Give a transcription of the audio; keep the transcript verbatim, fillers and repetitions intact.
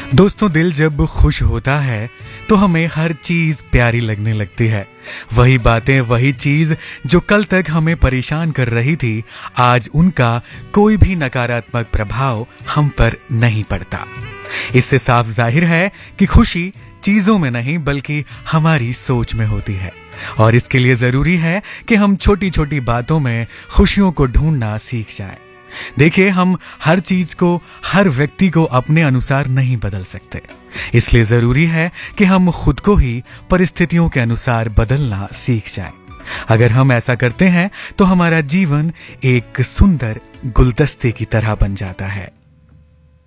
दोस्तों, दिल जब खुश होता है तो हमें हर चीज प्यारी लगने लगती है। वही बातें, वही चीज जो कल तक हमें परेशान कर रही थी, आज उनका कोई भी नकारात्मक प्रभाव हम पर नहीं पड़ता। इससे साफ जाहिर है कि खुशी चीजों में नहीं बल्कि हमारी सोच में होती है, और इसके लिए जरूरी है कि हम छोटी छोटी बातों में खुशियों को ढूंढना सीख जाएं। देखिए, हम हर चीज को, हर व्यक्ति को अपने अनुसार नहीं बदल सकते, इसलिए जरूरी है कि हम खुद को ही परिस्थितियों के अनुसार बदलना सीख जाएं। अगर हम ऐसा करते हैं तो हमारा जीवन एक सुंदर गुलदस्ते की तरह बन जाता है।